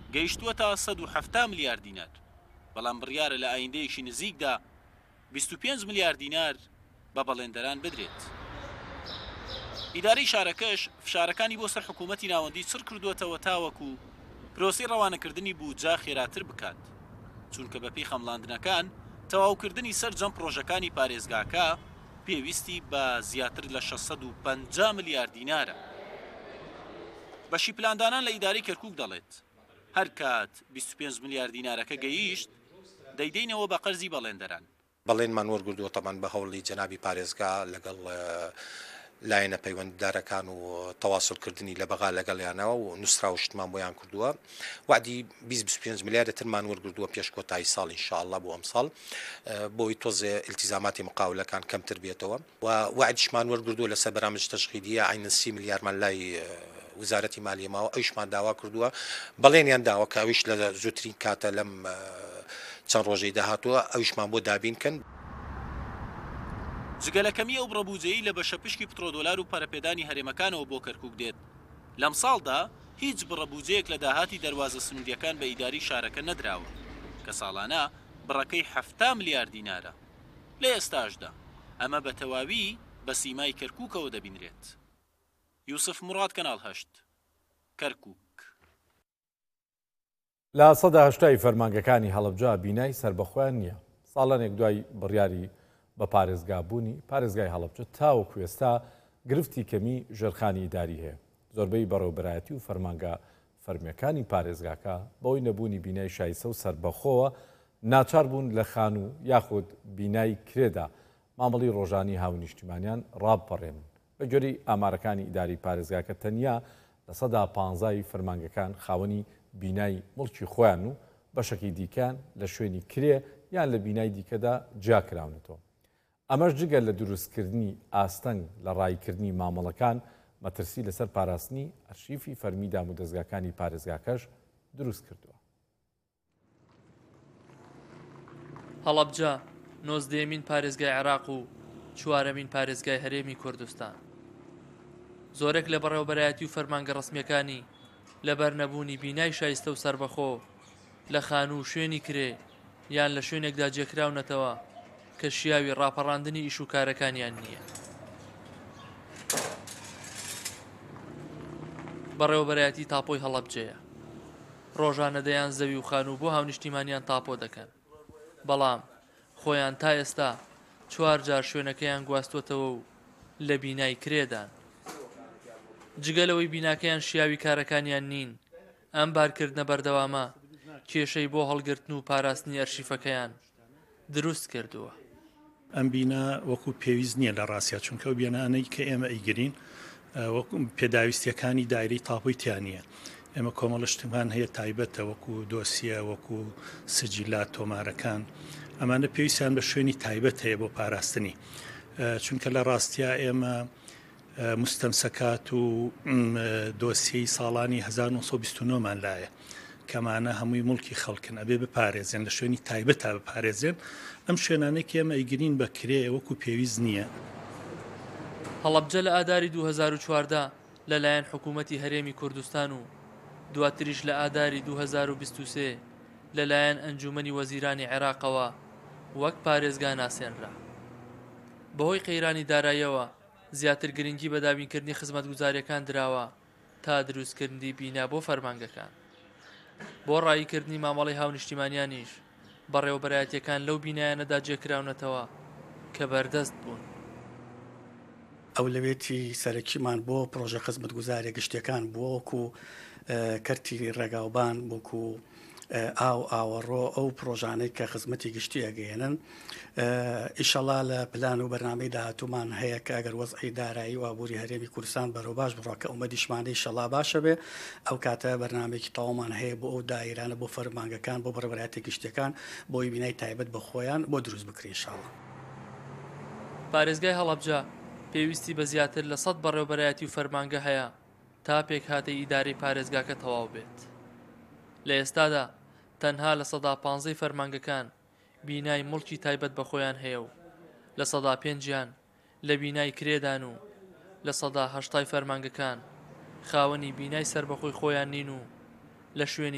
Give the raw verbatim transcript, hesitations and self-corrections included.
گەیشتووە تا سەد و هەفتاد ملیار دینار، بەڵام بڕیارە لە ئایندەیەکی نزیکدا بیست و پێنج ملیار دینار بە بەڵێندەران بدرێت. ئیدارەی شارەکەش فشارەکانی بۆ سەر حکوومەتی ناوەندی چڕ کردووەتەوە تاوەکو پرۆسی ڕەوانەکردنی بوجا خێراتر بکات، چونکە بەپێی خەمڵاندنەکان تەواوکردنی سەر جەم پرۆژەکانی پارێزگاکە پێویستی بە زیاتر لە شەشسەد و پەنجا ملیار دینارە. بەشی پلاندانان لە ئیدارەی کەرکووک دەڵێت هەر کات بیست و پێنج ملیار دینارەکە گەیشت دەیدەینەوە بە قەرزی بەڵێندەران. بەڵێنمان وەرگردووە تەمان بە هەوڵی جەنابی پارێزگا لەگەڵ لایەنە پەیوەنددارەکان و تەواصلکردنی لە بەغا لەگەڵیانەوە و نووسرا و شتمان بۆیان کردووە. وعدی بیست و پێنج ملیارە ترمان وەرگردووە پێش کۆتایی ساڵ ئینشاءالله بۆ ئەم ساڵ بۆی تۆزێ ئیلتیزاماتی مقاولەکان کەمتر بێتەوە و وعدیشمان وەرگردووە لەسەر بەرامج تەشغیلیە عینەن سی ملیارمان لای وزارەتی مالیەماوە ئەویشمان داوا کردووە، بەڵێنیان داوە کە ئەویش لە زووترین کاتە لەم چەند ڕۆژەی داهاتووە ئەویشمان بۆ دابینکەن. جگەلەکەمی ئەو بڕەبوجەیی لە بەشە پشکی پترۆدۆلار و پەرەپێدانی هەرێمەکانەوە بۆ کەرکووک دێت. لەم ساڵدا هیچ بڕەبوجەیەک لە داهاتی دەواازە سنوودیەکان بە ئیداری شارەکە نەدراوە کە ساڵانە بڕەکەی هەفتاد ملیار دینارە. لە ئێستاشدا ئەمە بە تەواوی بە سیمای کەرکووکەوە دەبینرێت. یوسف موڕاد کەناڵ هەشت کەرکووک. لە سەدا هەشتای فەرمانگەکانی هەڵەبجا بینای سربەخۆیان نییە. ساڵانێک دوای بڕیاری بە پارێزگابوونی پارێزگای هەڵەبجە تاوەکو ئێستا گرفتی کەمی ژێرخانی ئیداری هەیە. زۆربەی بەڕێوەبەرایەتی و فەرمانگە فەرمیەکانی پارێزگاکە بەوەی نەبوونی بینای شایستە و سربەخۆوە ناچار بوون لە خان و یاخود بینای کرێدا مامەڵی ڕۆژانی هاونیشتیمانیان ڕابپەڕێنن. بە گوێرەی ئامارەکانی ئیداری پارێزگاکە تەنیا لە سەدا پانزای فەرمانگەکان خاوەنی بینای مڵکی خۆیان و بەشێکی دیکەیان لە شوێنی کرێ یان لە بینای دیکەدا جاکراونەتەوە. ئەمەش جگە لە دروستکردنی ئاستەنگ لە ڕایکردنی مامەڵەکان مەترسی لەسەر پاراستنی ئەرشیفی فەرمیدام و دەستگاکانی پارێزگاکەش دروست کردووە. هەڵەبجە نۆزدەیەمین پارێزگای عێراق و چوارەمین پارێزگای هەرێمی کوردستان. زۆرێک لە بەڕێوەبەرایەتی و فەرمانگە ڕسمیەکانی لەبەر نەبوونی بینای شایستە و سربەخۆ لە خان و شوێنی کرێ یان لە شوێنێکدا جێکراونەتەوە کە شیاوی ڕاپەڕاندنی ئیش و کارەکانیان نییە. بەڕێوەبەرایەتی تاپۆی هەڵەبجەیە. ڕۆژانە دەیان زەوی و خان و بۆ هاونیشتیمانیان تاپۆ دەکەن، بەڵام خۆیان تا ئێستا چوار جار شوێنەکەیان گواستوتەوە و لە بینای کرێدان. جگەلەوەی بیناکەیان شیاوی کارەکانیان نین، ئەم بارکردنە بەردەوامە کێشەی بۆ هەڵگرتن و پاراستنی ئەرشیفەکەیان دروست کردووە. ئەم بینە وەکو پێویست نییە لە ڕاستە، چونکە ئەو بینانەی کە ئێمە ئەیگرین وەکو پێداویستیەکانی دایرەی تاپۆی تیانە. ئێمە کۆمەڵشتمان هەیە تایبەتە وەکو دۆسیە، وەکو سجیلات تۆمارەکان، ئەمانە پێویستیان بە شوێنی تایبەت هەیە بۆ پاراستنی، چونکە لە ڕاستیا ئێمە مستەمسەکات و دۆسیەی ساڵانی هەزار و نۆ سەد و بیست و نۆ مان لایە کەمانە هەمووی مڵکی خەڵکن، ئەبێ بپارێزێن لە شوێنی تایبەت تا بپارێزێن. ئەم شوێنانێک ئێمە ئەیگرین بە کرێ وەکو پێویست نییە. هەڵەبجە لە ئاداری دوو هەزار و چواردە لەلایەن حکوومەتی هەرێمی کوردستان و دواتریش لە ئاداری دوو هەزار و بیست و سێ لەلایەن ئەنجومەنی وەزیرانی عێراقەوە وەک پارێزگا ناسێنرا. بەهۆی قەیرانی داراییەوە زیاتر گرنگی بە دابینکردنی خزمەتگوزاریەکان دراوە تا دروستکردنی بینا بۆ فەرمانگەکان. بۆ ڕایکردنی مامەڵی هاونیشتیمانیانیش بەڕێوەبەرایەتیەکان لەو بینایانەدا جێکراونەتەوە کە بەردەست بوون. ئەولەوێتی سەرەکیمان بۆ پرۆژە خزمەتگوزاریە گشتیەکان بۆ وەکو کەرتی ڕێگاوبان بۆکو ئاو ئاوەڕۆ ئەو پرۆژانەی کە خزمەتی گشتی ئەگەێنن. ئیشەڵا لە پلان و بەرنامەی داهاتوومان هەیە کە ئەگەر وەزعی دارایی و ئابووری هەرێمی کوردستان بەرەو باش بڕۆکە ئومەدیشمانەی ئیشەڵا باشە بێ، ئەو کاتە بەرنامێکی تەواومان هەیە بۆ ئەو دایرانە بۆ فەرمانگەکان بۆ بەڕێوەبەرایەتی گشتیەکان بۆی بینای تایبەت بە خۆیان بۆ دروست بکرێن ئیشەڵا. پارێزگای هەڵەبجە پێویستی بە زیاتر لە سەد بەڕێوەبەرایەتی و فەرمانگە هەیە تا پێک هاتەی ئیدارەی پارێزگاکە تەواو بێت. لە ئێستادا تەنها لە سەدا پانزەی فەرمانگەکان بینای مڵکی تایبەت بە خۆیان هەیە و لە سەدا پێنجیان لە بینای کرێدان و لە سەدا هەشتای فەرمانگەکان خاوەنی بینای سربەخۆی خۆیان نین و لە شوێنی